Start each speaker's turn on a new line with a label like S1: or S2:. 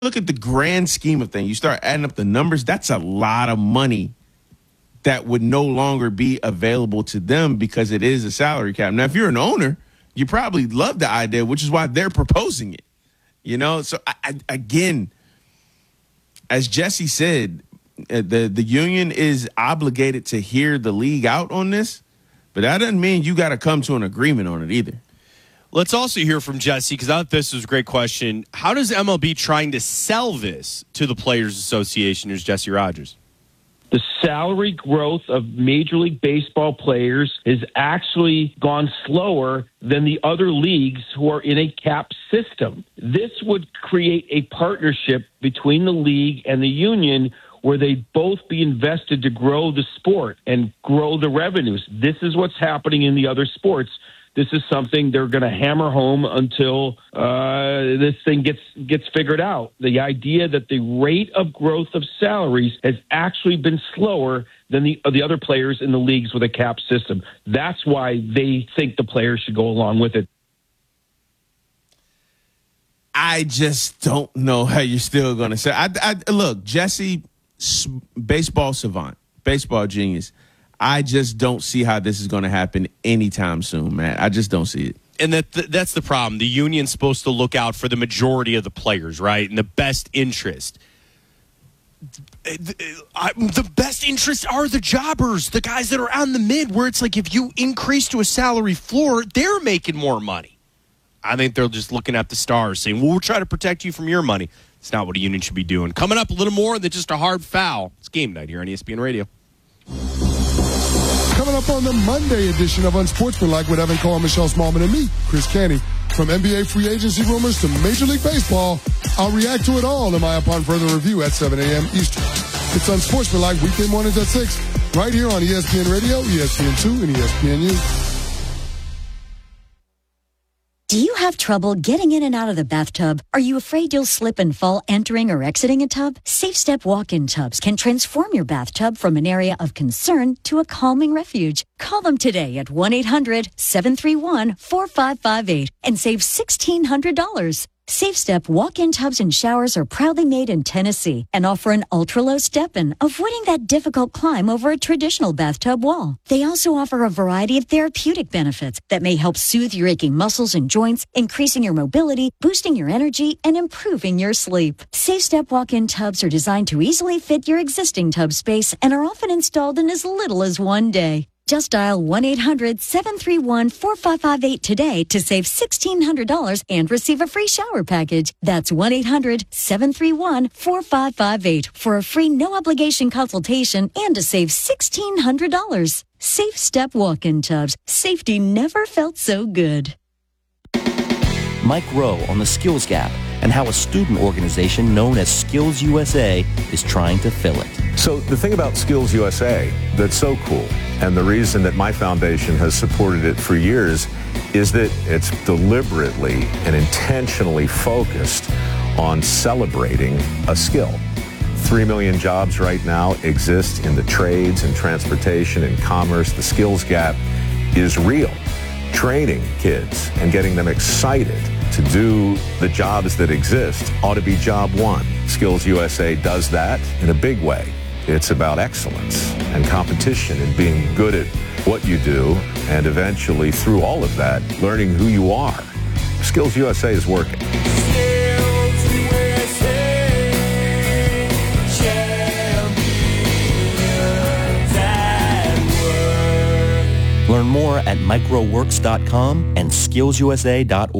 S1: look at the grand scheme of things, you start adding up the numbers, that's a lot of money that would no longer be available to them because it is a salary cap. Now, if you're an owner, you probably love the idea, which is why they're proposing it. You know, so again, as Jesse said, the union is obligated to hear the league out on this, but that doesn't mean you got to come to an agreement on it either.
S2: Let's also hear from Jesse, because I thought this was a great question. How does MLB trying to sell this to the Players Association? Here's Jesse Rogers.
S3: The salary growth of Major League Baseball players has actually gone slower than the other leagues who are in a cap system. This would create a partnership between the league and the union where they both be invested to grow the sport and grow the revenues. This is what's happening in the other sports. This is something they're going to hammer home until this thing gets figured out. The idea that the rate of growth of salaries has actually been slower than the other players in the leagues with a cap system. That's why they think the players should go along with it.
S1: I just don't know how you're still going to say. Look, Jesse, baseball savant, baseball genius. I just don't see how this is going to happen anytime soon, man. I just don't see it.
S2: And that's the problem. The union's supposed to look out for the majority of the players, right? And the best interest. The best interest are the jobbers, the guys that are on the mid, where it's like if you increase to a salary floor, they're making more money. I think they're just looking at the stars saying, well, we'll try to protect you from your money. It's not what a union should be doing. Coming up, a little more than just a hard foul. It's game night here on ESPN Radio.
S4: Coming up on the Monday edition of Unsportsmanlike with Evan Carr, Michelle Smallman, and me, Chris Canty. From NBA free agency rumors to Major League Baseball, I'll react to it all in my upon further review at 7 a.m. Eastern. It's Unsportsmanlike weekday mornings at 6, right here on ESPN Radio, ESPN2, and ESPNU.
S5: Do you have trouble getting in and out of the bathtub? Are you afraid you'll slip and fall entering or exiting a tub? Safe Step walk-in tubs can transform your bathtub from an area of concern to a calming refuge. Call them today at 1-800-731-4558 and save $1,600. Safe Step walk-in tubs and showers are proudly made in Tennessee and offer an ultra-low step-in, avoiding that difficult climb over a traditional bathtub wall. They also offer a variety of therapeutic benefits that may help soothe your aching muscles and joints, increasing your mobility, boosting your energy, and improving your sleep. Safe Step walk-in tubs are designed to easily fit your existing tub space and are often installed in as little as one day. Just dial 1-800-731-4558 today to save $1,600 and receive a free shower package. That's 1-800-731-4558 for a free no-obligation consultation and to save $1,600. Safe Step walk-in tubs. Safety never felt so good.
S6: Mike Rowe on the Skills Gap and how a student organization known as Skills USA is trying to fill it.
S7: So the thing about Skills USA that's so cool, and the reason that my foundation has supported it for years, is that it's deliberately and intentionally focused on celebrating a skill. 3 million jobs right now exist in the trades and transportation and commerce. The skills gap is real. Training kids and getting them excited to do the jobs that exist ought to be job one. Skills USA does that in a big way. It's about excellence and competition and being good at what you do, and eventually through all of that, learning who you are. Skills USA is working.
S6: Learn more at microworks.com and skillsusa.org.